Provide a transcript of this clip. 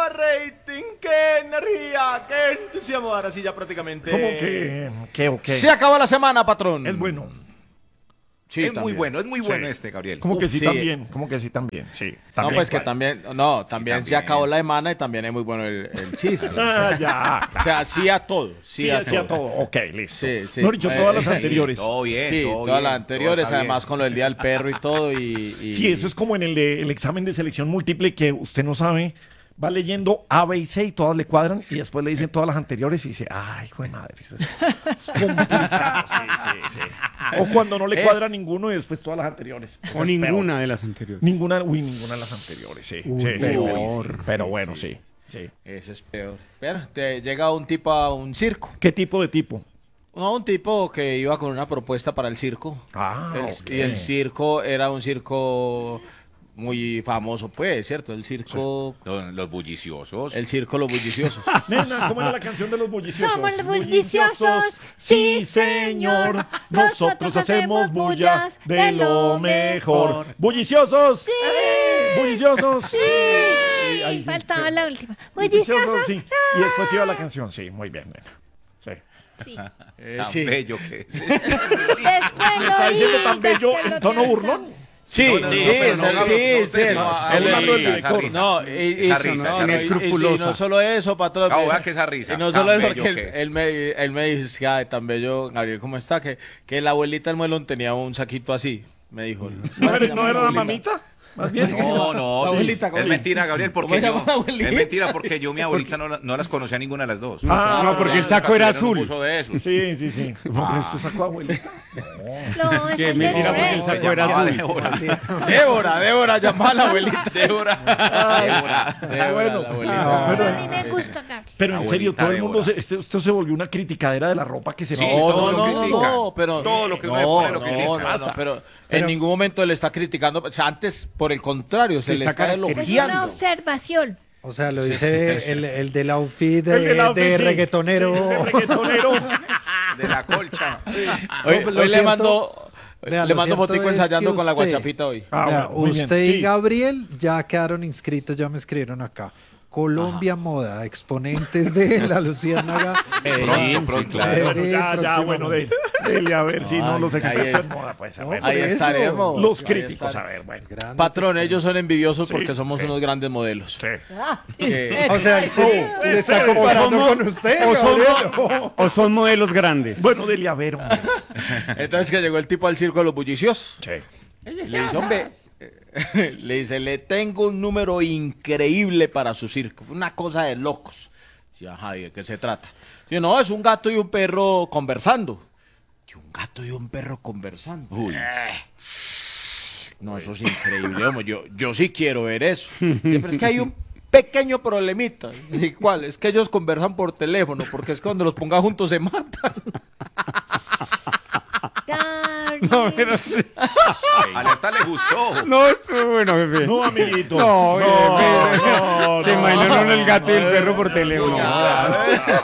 rating, qué energía, qué entusiasmo. Ahora sí, ya prácticamente. ¿Cómo que o qué? Se acabó la semana, patrón. Es bueno. Sí, es muy bueno Gabriel. ¿Cómo que sí sí. también? ¿Cómo que sí también? Sí. No, También, pues que ¿cuál? también, también se también. acabó la semana y también es muy bueno el chiste. Ya. O sea, sí a todo. Sí, a todo. Ok, listo. Sí. No he dicho todas las sí, anteriores. Todo bien, Sí, todo todas bien, las todo anteriores, está además bien. con lo del Día del Perro y todo. Y... Sí, eso es como en el examen de selección múltiple que usted no sabe, va leyendo A, B y C y todas le cuadran y después le dicen todas las anteriores y dice, ay, hijo de madre, eso es complicado. Sí. O cuando no le cuadra ninguno y después todas las anteriores. Eso O es ninguna peor. de las anteriores. Ninguna de las anteriores, sí. Pero bueno, sí. Eso es peor. Pero te llega un tipo a un circo. ¿Qué tipo de tipo? No, un tipo que iba con una propuesta para el circo. Ok. Y el circo era un circo muy famoso, pues, ¿cierto? El circo... Los bulliciosos. El circo Los Bulliciosos. Nena, ¿cómo era la canción de los bulliciosos? Somos los bulliciosos, sí señor, nosotros hacemos bullas de lo mejor. ¡Bulliciosos! ¡Sí! ¡Bulliciosos! ¡Sí! Sí, faltaba la última. Bulliciosos, sí. Bulliciosos. Y después iba la canción, sí, muy bien, nena. Sí. Sí. Tan sí. bello que es. ¿Está diciendo tan bello en tono burlón? Sí, No, pero no, Gabro, no, usted no, hablando del esa director. risa. No, Esa risa, esa risa. y no solo eso, patrón. Gabo, vea que esa risa, Y no tan solo eso, bello porque que es. él me dice, ay, tan bello, Gabriel, ¿cómo está? Que la abuelita del muelón tenía un saquito así, me dijo. ¿No era la mamita? Más bien. No, La sí. abuelita, ¿cómo Es se- mentira, Gabriel, ¿Cómo porque se llama yo, la abuelita? es mentira porque yo mi abuelita no las conocía a ninguna de las dos. No, porque el saco era azul. Puso de esos. Sí. No, pero esto sacó abuelita. No, Que es mentira porque el saco era azul. Débora, llamaba a la abuelita. Débora. Bueno, la abuelita. A mí me gusta, Gabriel. Pero en serio, Abuelita todo el mundo, Débora. esto se volvió una criticadera de la ropa que se Sí, pone. todo lo critica. No, pero Todo lo que uno le pone lo critica. pero en ningún momento le está criticando, o sea, antes, por el contrario, se le está está Es una elogiando. observación. O sea, lo dice el del outfit El del outfit, de sí. reggaetonero. Sí, de reggaetonero. De la colcha. Hoy, No, lo hoy le cierto- mando Vea, le lo mando cierto fotico es ensayando que con la usted- guachapita hoy. Vea, Bueno, muy bien. usted Sí. y Gabriel ya quedaron inscritos, ya me escribieron acá. Colombia Moda, exponentes de la Luciérnaga. Pronto, claro. Bueno, ya, bueno, dele a ver si no los expertos en moda, pues, a ver. Ahí por eso. estaremos. Los Ahí críticos, a estaremos. ver, bueno. Grandes Patrón, ellos son envidiosos Sí, porque somos sí. unos grandes modelos. Sí. Que- O sea, se está comparando con usted, Gabriel. O son modelos grandes. Bueno, dele a ver, hombre. Entonces que llegó el tipo al circo de los bulliciosos. Sí. Le dice, hombre, le dice, le tengo un número increíble para su circo, una cosa de locos. Sí, ajá, ¿y de qué se trata? Dice, no, es un gato y un perro conversando. Y un gato y un perro conversando. No, eso es increíble, hombre, yo sí quiero ver eso. Dice, pero es que hay un pequeño problemita. Dice, ¿cuál? Es que ellos conversan por teléfono, porque es que cuando los ponga juntos se matan. Gabriel. No, pero sí. Alerta le gustó. No, estuvo bueno, jefe. No, amiguito. No, no, Se imaginó el gato y el perro por teléfono. Uñas.